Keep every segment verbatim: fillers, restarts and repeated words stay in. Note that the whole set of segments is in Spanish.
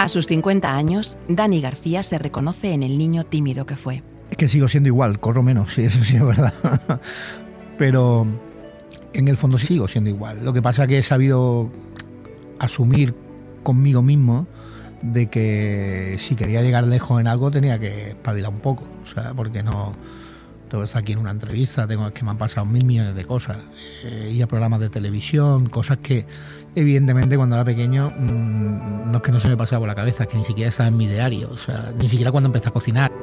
A sus cincuenta años, Dani García se reconoce en el niño tímido que fue. Es que sigo siendo igual, corro menos, sí, eso sí es verdad. Pero en el fondo sigo siendo igual. Lo que pasa es que he sabido asumir conmigo mismo de que si quería llegar lejos en algo tenía que espabilar un poco. O sea, porque no... Tengo que estar aquí en una entrevista, tengo que me han pasado mil millones de cosas, eh, ir a programas de televisión, cosas que evidentemente cuando era pequeño mmm, no es que no se me pasaba por la cabeza, es que ni siquiera estaba en mi diario, o sea, ni siquiera cuando empecé a cocinar.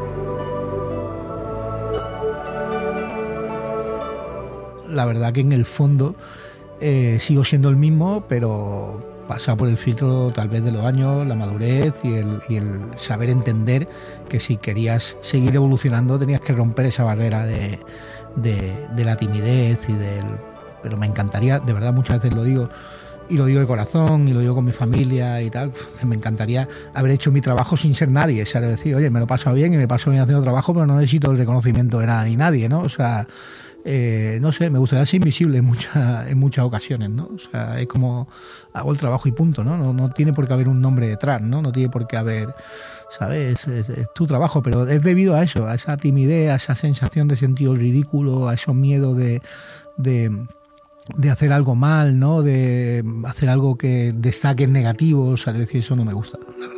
La verdad que en el fondo eh, sigo siendo el mismo, pero pasa por el filtro tal vez de los años, la madurez y el, y el saber entender que si querías seguir evolucionando tenías que romper esa barrera de, de, de la timidez y del... Pero me encantaría, de verdad muchas veces lo digo, y lo digo de corazón, y lo digo con mi familia y tal, que me encantaría haber hecho mi trabajo sin ser nadie, o sea, decir, oye, me lo he pasado bien y me paso bien haciendo trabajo, pero no necesito el reconocimiento de nada ni nadie, ¿no? O sea... Eh, no sé, me gustaría ser invisible en, mucha, en muchas ocasiones, ¿no? O sea, es como hago el trabajo y punto, ¿no? No, no tiene por qué haber un nombre detrás, ¿no? No tiene por qué haber, ¿sabes? Es, es, es tu trabajo, pero es debido a eso, a esa timidez, a esa sensación de sentido ridículo, a esos miedos de, de, de hacer algo mal, ¿no? De hacer algo que destaque en negativo, o sea, es decir, eso no me gusta, la verdad.